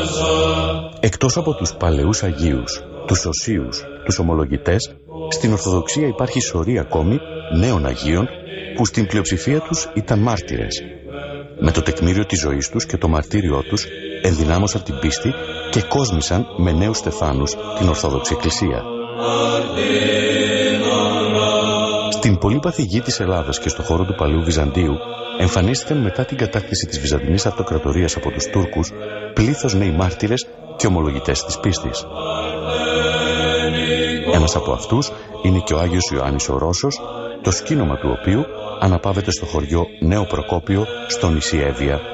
Εκτός από τους παλαιούς Αγίους, τους Οσίους, τους Ομολογητές, στην Ορθοδοξία υπάρχει σωρή ακόμη νέων Αγίων που στην πλειοψηφία τους ήταν μάρτυρες. Με το τεκμήριο της ζωής τους και το μαρτύριό τους ενδυνάμωσαν την πίστη και κόσμησαν με νέους Στεφάνους την Ορθόδοξη Εκκλησία. Στην πολύπαθη γη της Ελλάδας και στο χώρο του Παλαιού Βυζαντίου εμφανίστηκαν μετά την κατάκτηση της Βυζαντινής Αυτοκρατορίας από τους Τούρκους πλήθος νέοι μάρτυρες και ομολογητές της πίστης. Ένας από αυτούς είναι και ο Άγιος Ιωάννης ο Ρώσος, το σκήνομα του οποίου αναπαύεται στο χωριό Νέο Προκόπιο στο νησί Εύβοια